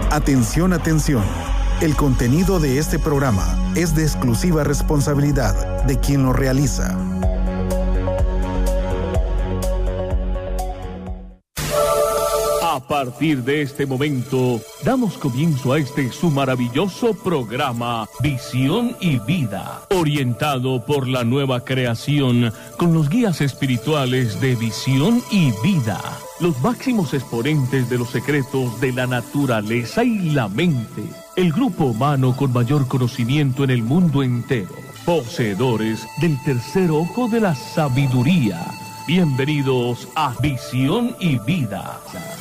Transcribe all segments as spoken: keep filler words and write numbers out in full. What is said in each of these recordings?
Atención, atención. El contenido de este programa es de exclusiva responsabilidad de quien lo realiza. A partir de este momento, damos comienzo a este su maravilloso programa, Visión y Vida, orientado por la nueva creación con los guías espirituales de Visión y Vida, los máximos exponentes de los secretos de la naturaleza y la mente, el grupo humano con mayor conocimiento en el mundo entero, poseedores del tercer ojo de la sabiduría. Bienvenidos a Visión y Vida.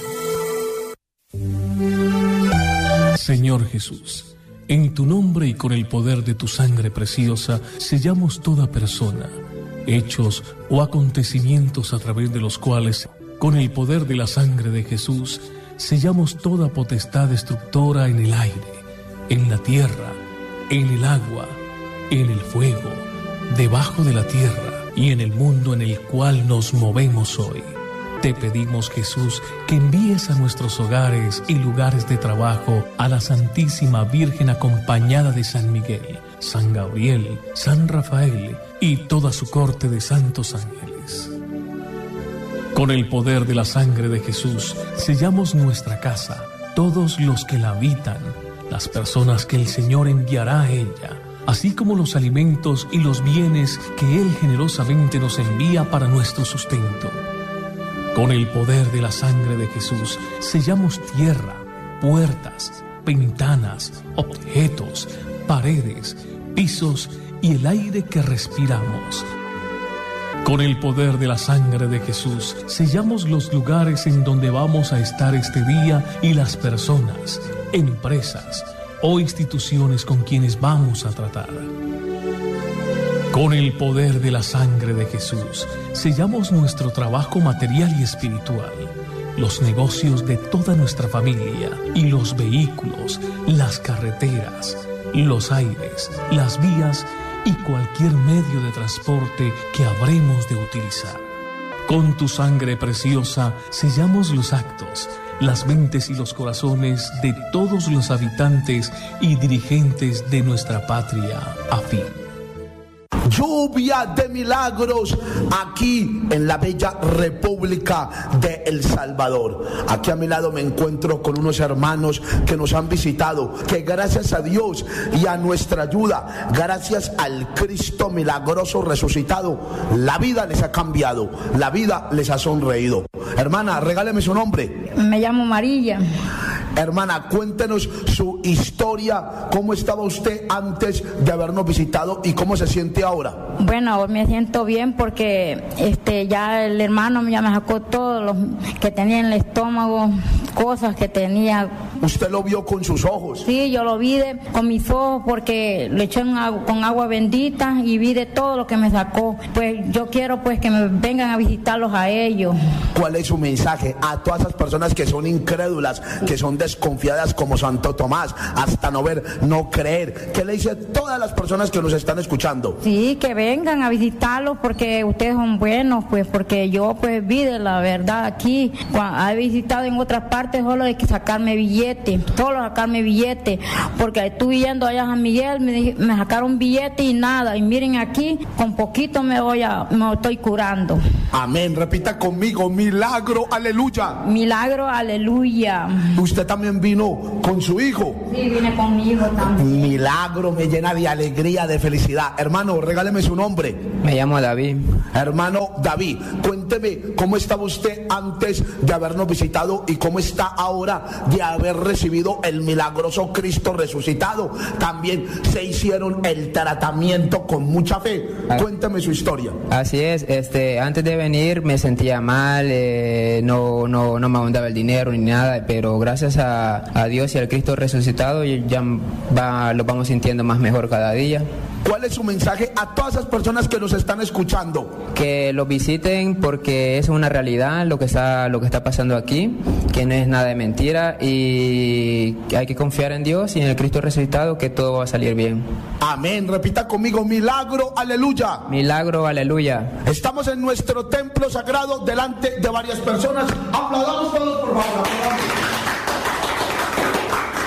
Señor Jesús, en tu nombre y con el poder de tu sangre preciosa, sellamos toda persona, hechos o acontecimientos a través de los cuales, con el poder de la sangre de Jesús, sellamos toda potestad destructora en el aire, en la tierra, en el agua, en el fuego, debajo de la tierra y en el mundo en el cual nos movemos hoy. Te pedimos, Jesús, que envíes a nuestros hogares y lugares de trabajo a la Santísima Virgen acompañada de San Miguel, San Gabriel, San Rafael y toda su corte de santos ángeles. Con el poder de la sangre de Jesús, sellamos nuestra casa, todos los que la habitan, las personas que el Señor enviará a ella, así como los alimentos y los bienes que Él generosamente nos envía para nuestro sustento. Con el poder de la sangre de Jesús, sellamos tierra, puertas, ventanas, objetos, paredes, pisos y el aire que respiramos. Con el poder de la sangre de Jesús, sellamos los lugares en donde vamos a estar este día y las personas, empresas o instituciones con quienes vamos a tratar. Con el poder de la sangre de Jesús, sellamos nuestro trabajo material y espiritual, los negocios de toda nuestra familia y los vehículos, las carreteras, los aires, las vías y cualquier medio de transporte que habremos de utilizar. Con tu sangre preciosa, sellamos los actos, las mentes y los corazones de todos los habitantes y dirigentes de nuestra patria afín. Lluvia de milagros aquí en la bella República de El Salvador. Aquí a mi lado me encuentro con unos hermanos que nos han visitado, que gracias a Dios y a nuestra ayuda, gracias al Cristo milagroso resucitado, la vida les ha cambiado, la vida les ha sonreído. Hermana, regáleme su nombre. Me llamo María. Hermana, cuéntenos su historia, cómo estaba usted antes de habernos visitado y cómo se siente ahora. Bueno, me siento bien porque este ya el hermano ya me sacó todo lo que tenía en el estómago, cosas que tenía. ¿Usted lo vio con sus ojos? Sí, yo lo vi de, con mis ojos porque le eché un agua, con agua bendita y vi de todo lo que me sacó. Pues yo quiero pues que me vengan a visitarlos a ellos. ¿Cuál es su mensaje a todas esas personas que son incrédulas, que son desconfiadas como Santo Tomás, hasta no ver, no creer? ¿Qué le dice a todas las personas que nos están escuchando? Sí, que vengan a visitarlos porque ustedes son buenos, pues porque yo pues vi de la verdad aquí, cuando he visitado en otras partes solo hay que sacarme billete, solo sacarme billete, porque estuve yendo allá a San Miguel, me, me sacaron billete y nada, y miren aquí, con poquito me voy a, me estoy curando. Amén, repita conmigo, milagro, aleluya. Milagro, aleluya. ¿Usted también vino con su hijo? Sí, vine con mi hijo también. Milagro, me llena de alegría, de felicidad. Hermano, regáleme su nombre. Me llamo David. Hermano David, cuénteme cómo estaba usted antes de habernos visitado y cómo está ahora de haber recibido el milagroso Cristo resucitado. También se hicieron el tratamiento con mucha fe. Cuénteme su historia. Así es, este, antes de venir me sentía mal, eh, no, no, no me abundaba el dinero ni nada, pero gracias a, a Dios y al Cristo resucitado ya va, lo vamos sintiendo más mejor cada día. ¿Cuál es su mensaje a todas esas personas que nos están escuchando? Que lo visiten porque es una realidad lo que está, lo que está pasando aquí, que no es nada de mentira y hay que confiar en Dios y en el Cristo resucitado que todo va a salir bien. Amén, repita conmigo, milagro, aleluya. Milagro, aleluya. Estamos en nuestro templo sagrado delante de varias personas. Aplaudamos todos, por favor. Aplaudamos.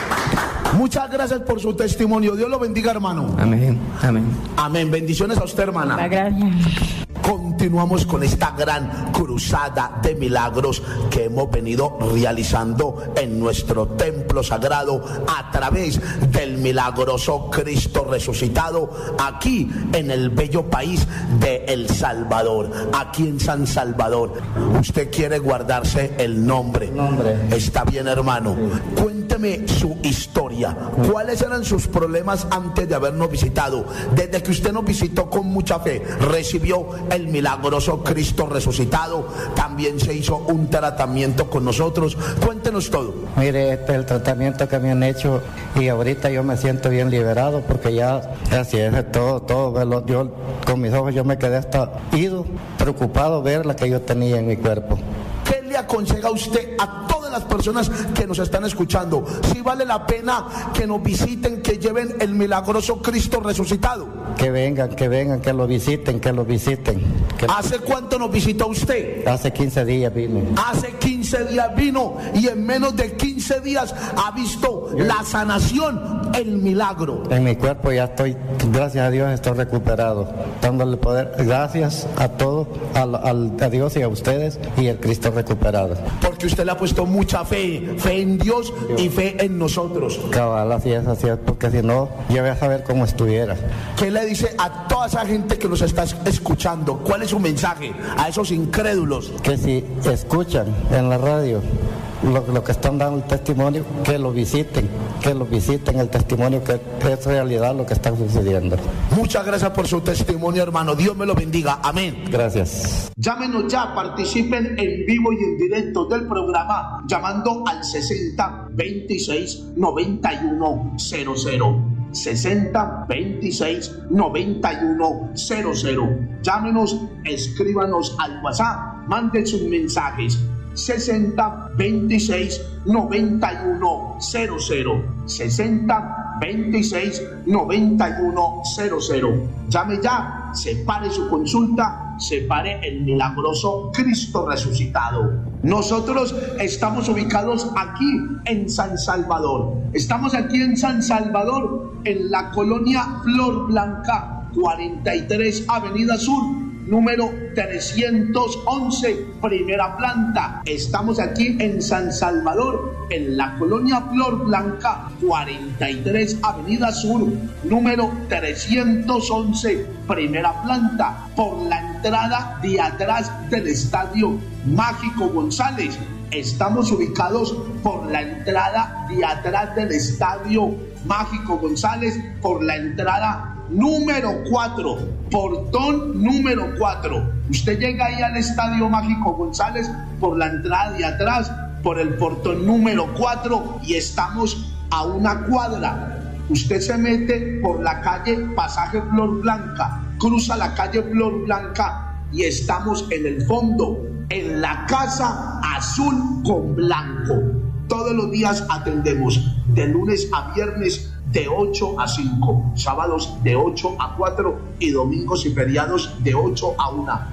Muchas gracias por su testimonio. Dios lo bendiga, hermano. Amén, amén. Amén. Bendiciones a usted, hermana. Gracias. Continuamos con esta gran cruzada de milagros que hemos venido realizando en nuestro templo sagrado a través del milagroso Cristo resucitado aquí en el bello país de El Salvador, aquí en San Salvador. Usted quiere guardarse el nombre. nombre. Está bien, hermano. Sí. Cuénteme su historia. ¿Cuáles eran sus problemas antes de habernos visitado? Desde que usted nos visitó con mucha fe, recibió el milagroso Cristo resucitado, también se hizo un tratamiento con nosotros. Cuéntenos todo. Mire, este es el tratamiento que me han hecho y ahorita yo me siento bien liberado porque ya así es todo, todo. Yo con mis ojos yo me quedé hasta ido, preocupado ver la que yo tenía en mi cuerpo. ¿Qué le aconseja usted a todas las personas que nos están escuchando? Si vale la pena que nos visiten, que lleven el milagroso Cristo resucitado. Que vengan, que vengan, que lo visiten, que lo visiten. Que... ¿Hace cuánto nos visitó usted? Hace quince días vino. Hace quince días vino y en menos de quince días ha visto Yo... la sanación, el milagro. En mi cuerpo ya estoy, gracias a Dios, estoy recuperado. Dándole poder, gracias a todos, al, al, a Dios y a ustedes y el Cristo recuperado. Porque usted le ha puesto mucha fe, fe en Dios, Dios. Y fe en nosotros. Cabal, así es, así es, porque si no, yo voy a saber cómo estuviera. ¿Qué le dice a toda esa gente que nos está escuchando? ¿Cuál es su mensaje a esos incrédulos? Que si escuchan en la radio lo, lo que están dando el testimonio, que lo visiten, que lo visiten el testimonio, que es realidad lo que está sucediendo. Muchas gracias por su testimonio, hermano. Dios me lo bendiga. Amén. Gracias. Llámenos ya, participen en vivo y en directo del programa llamando al sesenta veintiséis noventa y uno cero cero. sesenta veintiséis noventa y uno cero cero. Llámenos, escríbanos al WhatsApp, manden sus mensajes. sesenta veintiséis noventa y uno cero cero. sesenta veintiséis noventa y uno cero cero. Llame ya, separe su consulta, separe el milagroso Cristo resucitado. Nosotros estamos ubicados aquí en San Salvador. Estamos aquí en San Salvador, en la colonia Flor Blanca, cuarenta y tres Avenida Sur, número trescientos once, primera planta. Estamos aquí en San Salvador, en la colonia Flor Blanca, cuarenta y tres Avenida Sur, número trescientos once, primera planta, por la entrada de atrás del Estadio Mágico González. Estamos ubicados por la entrada de atrás del Estadio Mágico González, por la entrada número cuatro, portón número cuatro. Usted llega ahí al Estadio Mágico González por la entrada de atrás, por el portón número cuatro, y estamos a una cuadra. Usted se mete por la calle Pasaje Flor Blanca, cruza la calle Flor Blanca y estamos en el fondo, en la Casa Azul con Blanco. Todos los días atendemos de lunes a viernes de ocho a cinco, sábados de ocho a cuatro y domingos y feriados de ocho a una.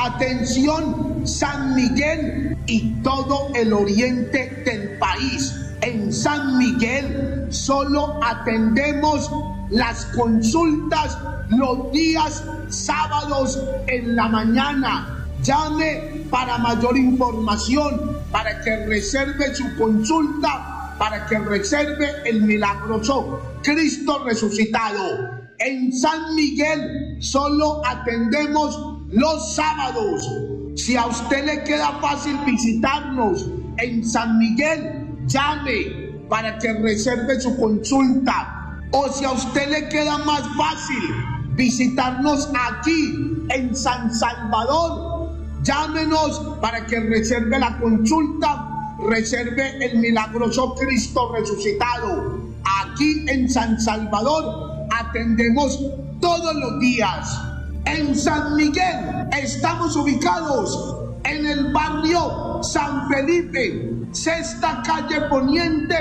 Atención, San Miguel y todo el oriente del país. En San Miguel solo atendemos las consultas los días sábados en la mañana. Llame para mayor información, para que reserve su consulta, para que reserve el milagroso Cristo resucitado. En San Miguel solo atendemos los sábados. Si a usted le queda fácil visitarnos en San Miguel, llame para que reserve su consulta. O si a usted le queda más fácil visitarnos aquí en San Salvador, llámenos para que reserve la consulta, reserve el milagroso Cristo resucitado. Aquí en San Salvador atendemos todos los días. En San Miguel estamos ubicados en el barrio San Felipe, sexta calle Poniente,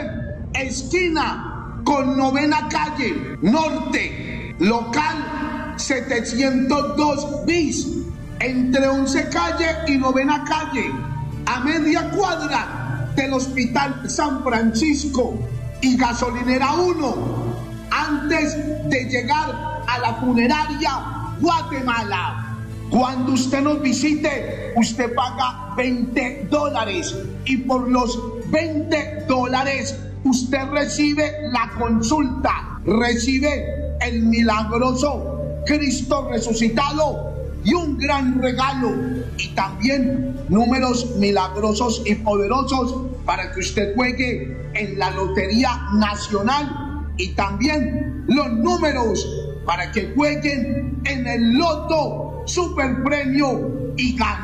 esquina con novena calle Norte, local setecientos dos bis, entre once calle y novena calle, a media cuadra del Hospital San Francisco, y Gasolinera uno, antes de llegar a la funeraria Guatemala. Cuando usted nos visite, usted paga veinte dólares y por los veinte dólares usted recibe la consulta, recibe el milagroso Cristo resucitado y un gran regalo y también números milagrosos y poderosos para que usted juegue en la Lotería Nacional y también los números para que jueguen en el Loto Super Premio y gane